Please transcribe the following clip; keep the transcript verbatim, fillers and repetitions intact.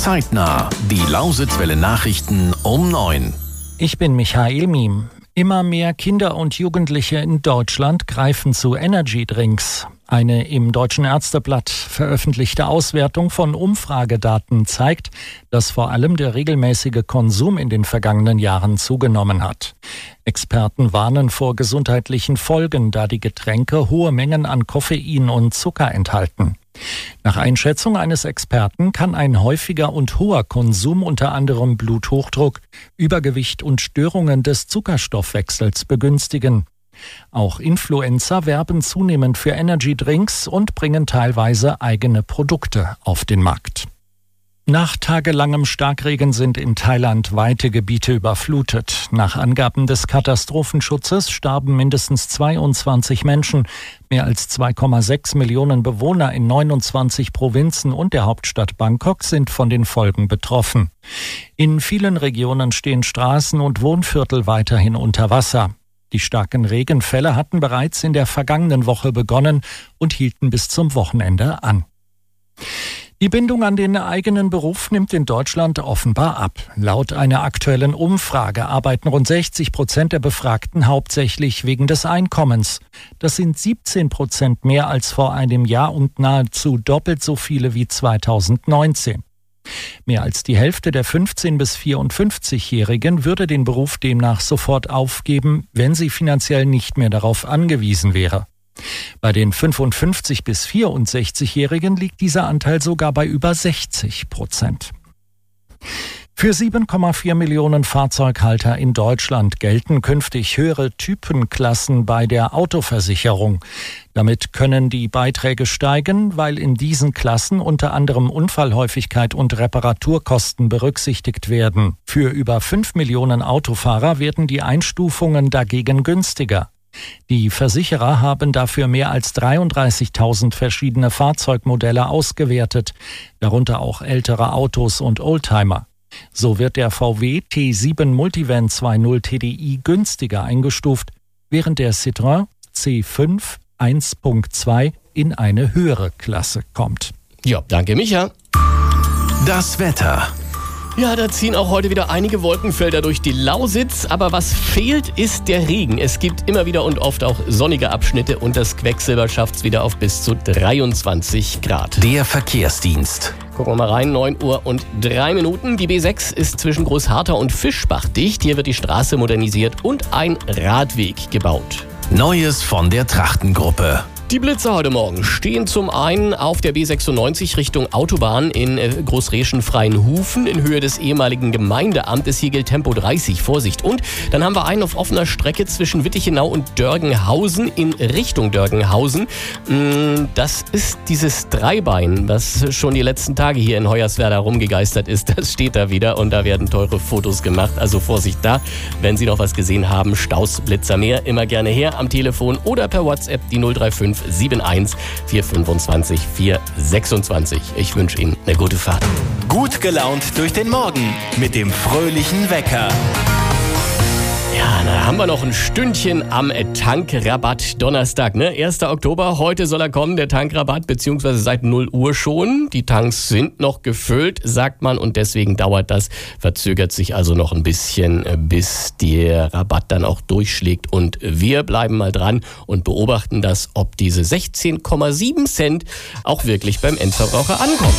Zeitnah, die Lausitzwelle Nachrichten um neun. Ich bin Michael Miem. Immer mehr Kinder und Jugendliche in Deutschland greifen zu Energy-Drinks. Eine im Deutschen Ärzteblatt veröffentlichte Auswertung von Umfragedaten zeigt, dass vor allem der regelmäßige Konsum in den vergangenen Jahren zugenommen hat. Experten warnen vor gesundheitlichen Folgen, da die Getränke hohe Mengen an Koffein und Zucker enthalten. Nach Einschätzung eines Experten kann ein häufiger und hoher Konsum unter anderem Bluthochdruck, Übergewicht und Störungen des Zuckerstoffwechsels begünstigen. Auch Influencer werben zunehmend für Energy-Drinks und bringen teilweise eigene Produkte auf den Markt. Nach tagelangem Starkregen sind in Thailand weite Gebiete überflutet. Nach Angaben des Katastrophenschutzes starben mindestens zweiundzwanzig Menschen. Mehr als zwei Komma sechs Millionen Bewohner in neunundzwanzig Provinzen und der Hauptstadt Bangkok sind von den Folgen betroffen. In vielen Regionen stehen Straßen und Wohnviertel weiterhin unter Wasser. Die starken Regenfälle hatten bereits in der vergangenen Woche begonnen und hielten bis zum Wochenende an. Die Bindung an den eigenen Beruf nimmt in Deutschland offenbar ab. Laut einer aktuellen Umfrage arbeiten rund sechzig Prozent der Befragten hauptsächlich wegen des Einkommens. Das sind siebzehn Prozent mehr als vor einem Jahr und nahezu doppelt so viele wie zweitausendneunzehn. Mehr als die Hälfte der fünfzehn- bis vierundfünfzigjährigen würde den Beruf demnach sofort aufgeben, wenn sie finanziell nicht mehr darauf angewiesen wäre. Bei den fünfundfünfzig- bis vierundsechzigjährigen liegt dieser Anteil sogar bei über sechzig Prozent. Für sieben Komma vier Millionen Fahrzeughalter in Deutschland gelten künftig höhere Typenklassen bei der Autoversicherung. Damit können die Beiträge steigen, weil in diesen Klassen unter anderem Unfallhäufigkeit und Reparaturkosten berücksichtigt werden. Für über fünf Millionen Autofahrer werden die Einstufungen dagegen günstiger. Die Versicherer haben dafür mehr als dreiunddreißigtausend verschiedene Fahrzeugmodelle ausgewertet, darunter auch ältere Autos und Oldtimer. So wird der V W T sieben Multivan zwei Punkt null T D I günstiger eingestuft, während der Citroën C fünf eins Punkt zwei in eine höhere Klasse kommt. Ja, danke Micha. Das Wetter. Ja, da ziehen auch heute wieder einige Wolkenfelder durch die Lausitz, aber was fehlt, ist der Regen. Es gibt immer wieder und oft auch sonnige Abschnitte und das Quecksilber schafft es wieder auf bis zu dreiundzwanzig Grad. Der Verkehrsdienst. Gucken wir mal rein, neun Uhr und drei Minuten. Die B sechs ist zwischen Großharthau und Fischbach dicht. Hier wird die Straße modernisiert und ein Radweg gebaut. Neues von der Trachtengruppe. Die Blitzer heute Morgen stehen zum einen auf der B sechsundneunzig Richtung Autobahn in Großreschen-Freienhufen in Höhe des ehemaligen Gemeindeamtes. Hier gilt Tempo dreißig, Vorsicht. Und dann haben wir einen auf offener Strecke zwischen Wittichenau und Dörgenhausen in Richtung Dörgenhausen. Das ist dieses Dreibein, was schon die letzten Tage hier in Hoyerswerda rumgegeistert ist. Das steht da wieder und da werden teure Fotos gemacht. Also Vorsicht da, wenn Sie noch was gesehen haben. Staus, Blitzer mehr, immer gerne her am Telefon oder per WhatsApp die null drei fünf sieben eins vier fünfundzwanzig vier sechsundzwanzig. Ich wünsche Ihnen eine gute Fahrt. Gut gelaunt durch den Morgen mit dem fröhlichen Wecker. Ja, da haben wir noch ein Stündchen am Tankrabatt Donnerstag, ne? erster Oktober, heute soll er kommen, der Tankrabatt, beziehungsweise seit null Uhr schon. Die Tanks sind noch gefüllt, sagt man, und deswegen dauert das, verzögert sich also noch ein bisschen, bis der Rabatt dann auch durchschlägt. Und wir bleiben mal dran und beobachten das, ob diese sechzehn Komma sieben Cent auch wirklich beim Endverbraucher ankommen.